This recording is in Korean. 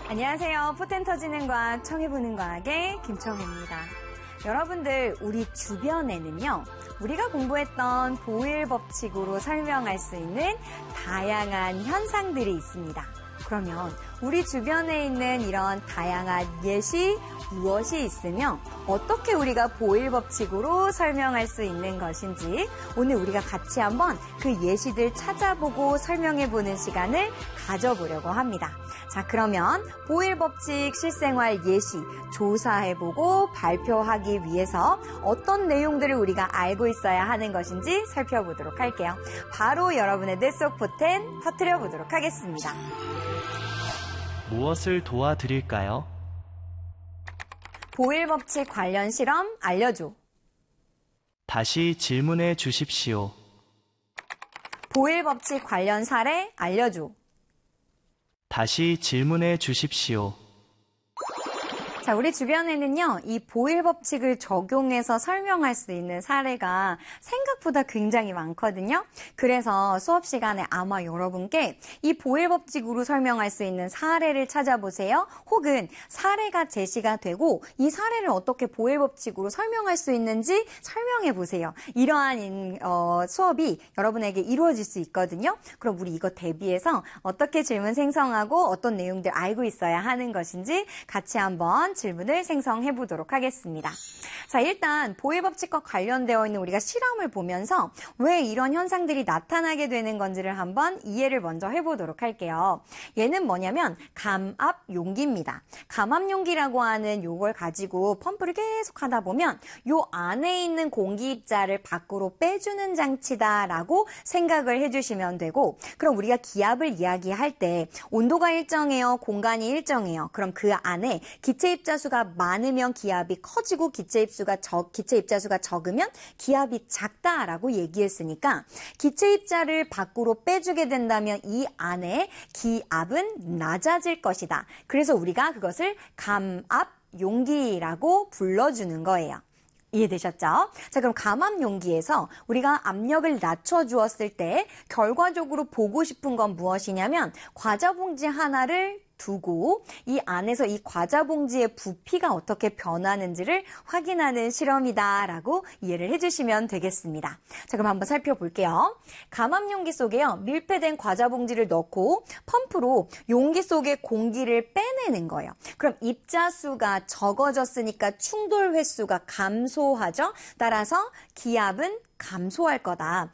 안녕하세요. 포텐 터지는 과학, 청해보는 과학의 김청혜입니다. 여러분들, 우리 주변에는요, 우리가 공부했던 보일 법칙으로 설명할 수 있는 다양한 현상들이 있습니다. 그러면 우리 주변에 있는 이런 다양한 예시, 무엇이 있으며 어떻게 우리가 보일 법칙으로 설명할 수 있는 것인지 오늘 우리가 같이 한번 그 예시들 찾아보고 설명해보는 시간을 가져보려고 합니다. 자, 그러면 보일 법칙 실생활 예시 조사해보고 발표하기 위해서 어떤 내용들을 우리가 알고 있어야 하는 것인지 살펴보도록 할게요. 바로 여러분의 뇌속 포텐 터뜨려 보도록 하겠습니다. 무엇을 도와드릴까요? 보일 법칙 관련 실험 알려줘. 다시 질문해 주십시오. 보일 법칙 관련 사례 알려줘. 다시 질문해 주십시오. 자, 우리 주변에는요, 이 보일 법칙을 적용해서 설명할 수 있는 사례가 생각보다 굉장히 많거든요. 그래서 수업 시간에 아마 여러분께 이 보일 법칙으로 설명할 수 있는 사례를 찾아보세요. 혹은 사례가 제시가 되고 이 사례를 어떻게 보일 법칙으로 설명할 수 있는지 설명해 보세요. 이러한 수업이 여러분에게 이루어질 수 있거든요. 그럼 우리 이거 대비해서 어떻게 질문 생성하고 어떤 내용들 알고 있어야 하는 것인지 같이 한번 질문을 생성해 보도록 하겠습니다. 자, 일단 보일 법칙과 관련되어 있는 우리가 실험을 보면서 왜 이런 현상들이 나타나게 되는 건지를 한번 이해를 먼저 해보도록 할게요. 얘는 뭐냐면 감압 용기입니다. 감압 용기라고 하는 요걸 가지고 펌프를 계속 하다 보면 요 안에 있는 공기 입자를 밖으로 빼주는 장치다라고 생각을 해주시면 되고, 그럼 우리가 기압을 이야기할 때 온도가 일정해요, 공간이 일정해요. 그럼 그 안에 기체 입자수가 많으면 기압이 커지고 기체 입자수가 적으면 기압이 작다라고 얘기했으니까 기체 입자를 밖으로 빼주게 된다면 이 안에 기압은 낮아질 것이다. 그래서 우리가 그것을 감압 용기라고 불러주는 거예요. 이해되셨죠? 자, 그럼 감압 용기에서 우리가 압력을 낮춰주었을 때 결과적으로 보고 싶은 건 무엇이냐면 과자 봉지 하나를 두고 이 안에서 이 과자 봉지의 부피가 어떻게 변하는지를 확인하는 실험이다라고 이해를 해주시면 되겠습니다. 자, 그럼 한번 살펴볼게요. 감압 용기 속에요, 밀폐된 과자 봉지를 넣고 펌프로 용기 속의 공기를 빼내는 거예요. 그럼 입자수가 적어졌으니까 충돌 횟수가 감소하죠. 따라서 기압은 감소할 거다.